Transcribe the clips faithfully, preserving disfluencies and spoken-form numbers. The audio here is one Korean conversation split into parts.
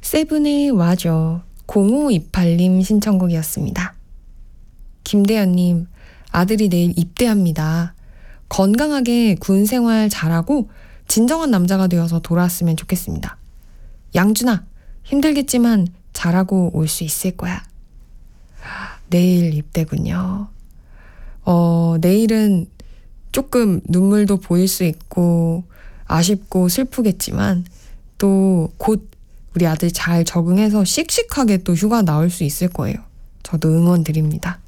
세븐의 와줘 공오이팔님 신청곡이었습니다. 김대현님, 아들이 내일 입대합니다. 건강하게 군 생활 잘하고 진정한 남자가 되어서 돌아왔으면 좋겠습니다. 양준아, 힘들겠지만 잘하고 올 수 있을 거야. 내일 입대군요. 어, 내일은 조금 눈물도 보일 수 있고 아쉽고 슬프겠지만 또 곧 우리 아들 잘 적응해서 씩씩하게 또 휴가 나올 수 있을 거예요. 저도 응원 드립니다.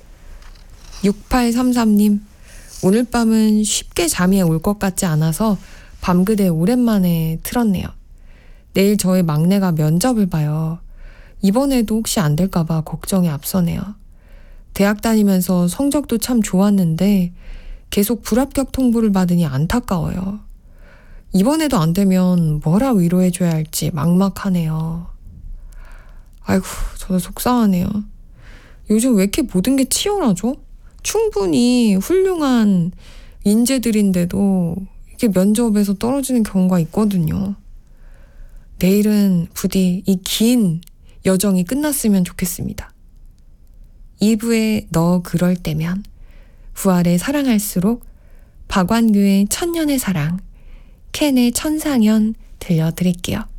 육팔삼삼님, 오늘 밤은 쉽게 잠이 올 것 같지 않아서 밤그대 오랜만에 틀었네요. 내일 저희 막내가 면접을 봐요. 이번에도 혹시 안 될까봐 걱정이 앞서네요. 대학 다니면서 성적도 참 좋았는데 계속 불합격 통보를 받으니 안타까워요. 이번에도 안 되면 뭐라 위로해줘야 할지 막막하네요. 아이고, 저도 속상하네요. 요즘 왜 이렇게 모든 게 치열하죠? 충분히 훌륭한 인재들인데도 이게 면접에서 떨어지는 경우가 있거든요. 내일은 부디 이 긴 여정이 끝났으면 좋겠습니다. 이 부의 너 그럴 때면, 부활의 사랑할수록, 박완규의 천년의 사랑, 캔의 천상연 들려드릴게요.